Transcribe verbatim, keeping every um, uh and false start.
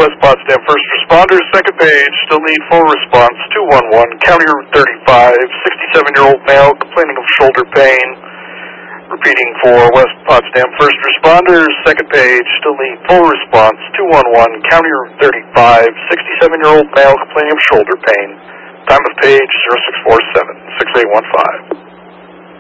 West Potsdam first responders, second page, still need full response, two one one, County Route thirty-five, sixty-seven-year-old male complaining of shoulder pain. Repeating for West Potsdam first responders, second page, still need full response, two one one, County Route thirty-five, sixty-seven-year-old male complaining of shoulder pain. Time of page zero six four seven, six eight one five.